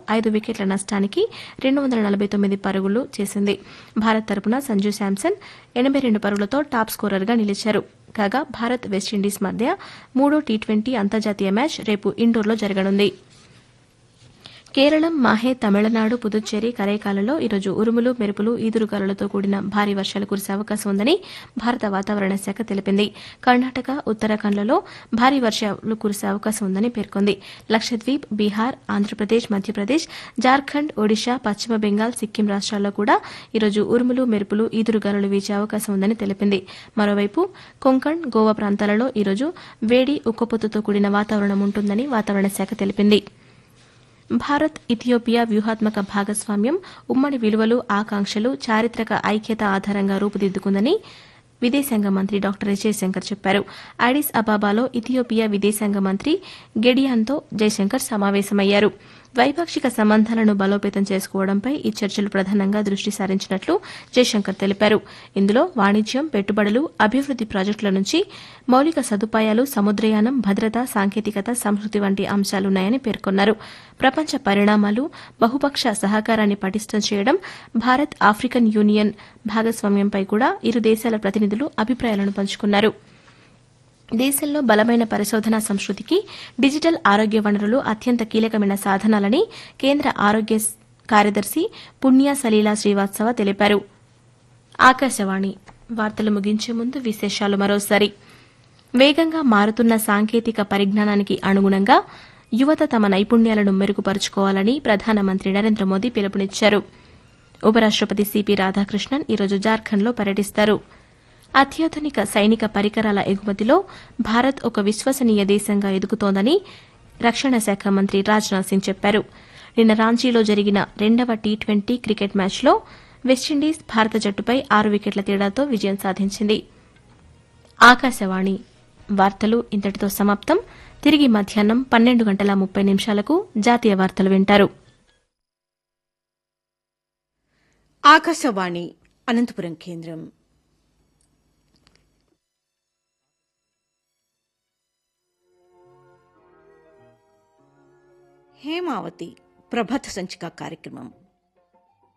5 వికెట్ల నష్టానికి 249 పరుగులు చేసింది. భారత్ తరపున సంజు శాంసన్ 82 పరుగులతో టాప్ స్కోరర్గా నిలిచారు. కాగా భారత్ వెస్టిండీస్ మధ్య 3వ టీ20 అంతర్జాతీయ మ్యాచ్ రేపు ఇండోర్లో జరగనుంది. కేరళం, మాహే, తమిళనాడు, పుదుచ్చేరి, కరైకాలలో ఈరోజు ఉరుములు, మెరుపులు, ఈదురుగాలులతో కూడిన భారీ వర్షాలు కురిసే అవకాశం ఉందని భారత వాతావరణ శాఖ తెలిపింది. కర్ణాటక, ఉత్తరాఖండ్లలో భారీ వర్షాలు కురిసే అవకాశం ఉందని పేర్కొంది. లక్షద్వీప్, బీహార్, ఆంధ్రప్రదేశ్, మధ్యప్రదేశ్, జార్ఖండ్, ఒడిషా, పశ్చిమ బెంగాల్, సిక్కిం రాష్ట్రాల్లో కూడా ఈరోజు ఉరుములు, మెరుపులు, ఈదురుగాలులు వీచే అవకాశం ఉందని తెలిపింది. మరోవైపు కొంకణ్, గోవా ప్రాంతాలలో ఈరోజు వేడి, ఉక్కపోతతో కూడిన వాతావరణం ఉంటుందని వాతావరణ శాఖ తెలిపింది. భారత్, ఇథియోపియా వ్యూహాత్మక భాగస్వామ్యం ఉమ్మడి విలువలు, ఆకాంక్షలు, చారిత్రక ఐక్యత ఆధారంగా రూపుదిద్దుకుందని విదేశాంగ మంత్రి డాక్టర్ ఎస్ జయశంకర్ చెప్పారు. అడిస్ అబాబాలో ఇథియోపియా విదేశాంగ మంత్రి గెడియాన్తో జయశంకర్ సమావేశమయ్యారు. ద్వైపాక్షిక సంబంధాలను బలోపేతం చేసుకోవడంపై ఈ చర్చలు ప్రధానంగా దృష్టి సారించినట్లు జయశంకర్ తెలిపారు. ఇందులో వాణిజ్యం, పెట్టుబడులు, అభివృద్ది ప్రాజెక్టుల నుంచి మౌలిక సదుపాయాలు, సముద్రయానం, భద్రత, సాంకేతికత, సంస్కృతి వంటి అంశాలున్నాయని పేర్కొన్నారు. ప్రపంచ పరిణామాలు, బహుపక్ష సహకారాన్ని పటిష్టం చేయడం, భారత్ ఆఫ్రికన్ యూనియన్ భాగస్వామ్యంపై కూడా ఇరు దేశాల ప్రతినిధులు అభిప్రాయాలను పంచుకున్నారు. దేశంలో బలమైన పరిశోధనా సంస్కృతికి డిజిటల్ ఆరోగ్య వనరులు అత్యంత కీలకమైన సాధనాలని కేంద్ర ఆరోగ్య కార్యదర్శి పుణ్య సలీలా శ్రీవాత్సవ తెలిపారు. ఆకాశవాణి వార్తలు ముగించే ముందు విశేషాలు మరోసారి. వేగంగా మారుతున్న సాంకేతిక పరిజ్ఞానానికి అనుగుణంగా యువత తమ నైపుణ్యాలను మెరుగుపరుచుకోవాలని ప్రధానమంత్రి నరేంద్ర మోదీ పిలుపునిచ్చారు. ఉపరాష్టపతి సిపి రాధాకృష్ణన్ ఈరోజు జార్ఖండ్లో పర్యటిస్తారు. అత్యాధునిక సైనిక పరికరాల ఎగుమతిలో భారత్ ఒక విశ్వసనీయ దేశంగా ఎదుగుతోందని రక్షణ శాఖ మంత్రి రాజ్నాథ్ సింగ్ చెప్పారు. నిన్న రాంచీలో జరిగిన 2వ టీ20 క్రికెట్ మ్యాచ్లో వెస్టిండీస్ భారత జట్టుపై 6 వికెట్ల తేడాతో విజయం సాధించింది. ఆకాశవాణి వార్తలు ఇంతటితో సమాప్తం. తిరిగి మధ్యాహ్నం 12:30 జాతీయ వార్తలు వింటారు. ఆకాశవాణి అనంతపురం కేంద్రం. హేమావతి ప్రభాత సంచిక కార్యక్రమం.